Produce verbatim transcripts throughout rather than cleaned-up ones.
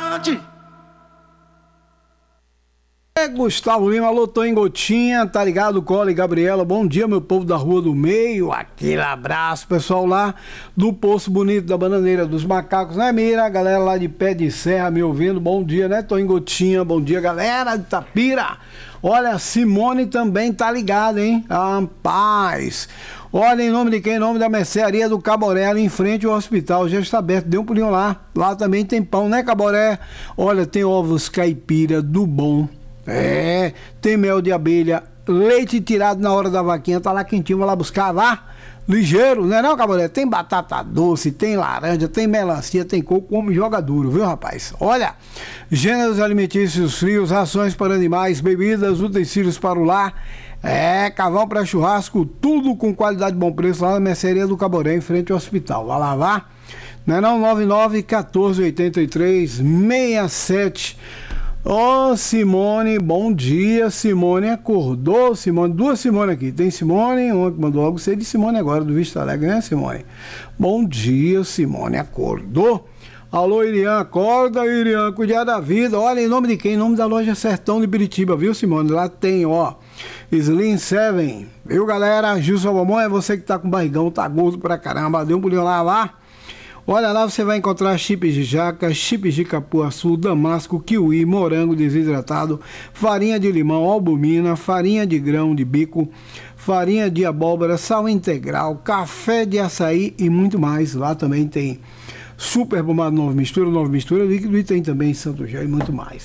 É, Gustavo Lima, alô, tô em Gotinha, tá ligado? Cola e Gabriela, bom dia, meu povo da Rua do Meio, aquele abraço, pessoal lá do Poço Bonito da Bananeira dos Macacos, né, Mira? A galera lá de Pé de Serra me ouvindo, bom dia, né? Tô em Gotinha, bom dia, galera de Itapira. Olha, Simone também tá ligada, hein? Rapaz. Olha, em nome de quem? Em nome da mercearia do Caboré, ali em frente ao hospital, já está aberto, dê um pulinho lá. Lá também tem pão, né, Caboré? Olha, tem ovos caipira do bom. É, tem mel de abelha, leite tirado na hora da vaquinha, tá lá quentinho, vai lá buscar lá, ligeiro, né não, Caboré? Tem batata doce, tem laranja, tem melancia, tem coco, come joga duro, viu, rapaz? Olha, gêneros alimentícios frios, rações para animais, bebidas, utensílios para o lar, é, cavão para churrasco, tudo com qualidade e bom preço lá na mercearia do Caboré, em frente ao hospital. Vai lá, vá, né não, nove nove um quatro oito três seis sete. Ô, oh, Simone, bom dia. Simone acordou, Simone, duas Simone aqui, tem Simone, uma que mandou logo, sei de Simone agora, do Vista Alegre, né, Simone? Bom dia, Simone, acordou? Alô, Irian, acorda, Irian, cuidar da vida. Olha, em nome de quem? Em nome da loja Sertão de Biritiba, viu, Simone? Lá tem, ó, Slim Seven, viu, galera? Gilson Bomon, é você que tá com barrigão, tá gordo pra caramba, deu um pulinho lá, lá. Olha lá, você vai encontrar chips de jaca, chips de capuaçu, damasco, kiwi, morango desidratado, farinha de limão, albumina, farinha de grão de bico, farinha de abóbora, sal integral, café de açaí e muito mais. Lá também tem super bombado nova mistura, nova mistura líquido e tem também Santo Gel e muito mais.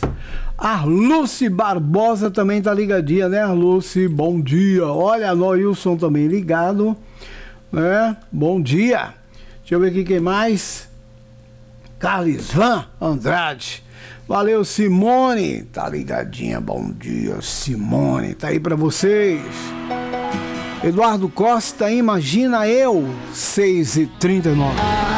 Arluce Barbosa também tá ligadinha, né, Arluce? Bom dia. Olha, a Noilson também ligado, né? Bom dia. Deixa eu ver aqui quem mais. Carlos Van Andrade. Valeu, Simone. Tá ligadinha. Bom dia, Simone. Tá aí pra vocês. Eduardo Costa, imagina eu. seis e trinta e nove.